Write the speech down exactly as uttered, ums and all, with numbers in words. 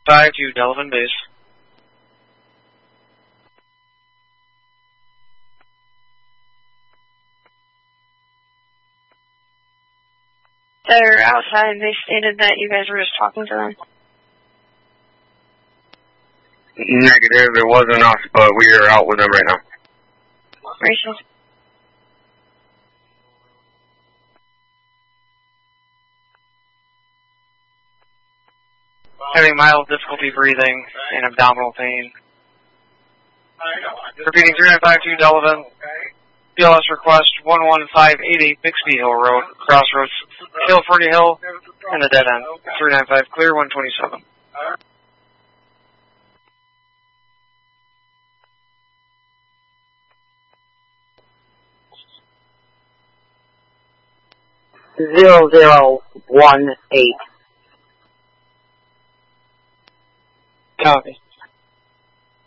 five two Delavan base. They're outside. They stated that you guys were just talking to them. Negative, it wasn't us, but we are out with them right now. Racing. Having mild difficulty breathing and abdominal pain. Repeating three nine five two Delavan. B L S request one one five eight eight Bixby Hill Road, Crossroads, California Hill, and the dead end. three nine five clear, one twenty-seven. Zero zero one eight. Copy.